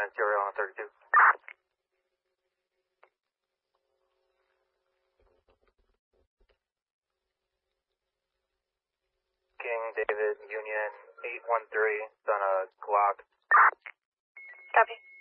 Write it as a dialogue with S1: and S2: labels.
S1: 0 on 32. King David Union 813, son of Glock.
S2: Copy.